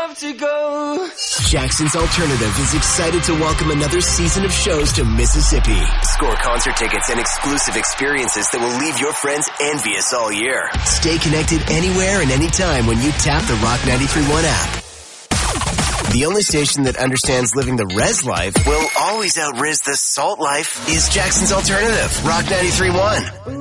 have to go. Jackson's Alternative is excited to welcome another season of shows to Mississippi. Score concert tickets and exclusive experiences that will leave your friends envious all year. Stay connected anywhere and anytime when you tap the Rock 93.1 app. The only station that understands living the res life will always out-res the salt life is Jackson's Alternative, Rock 93.1.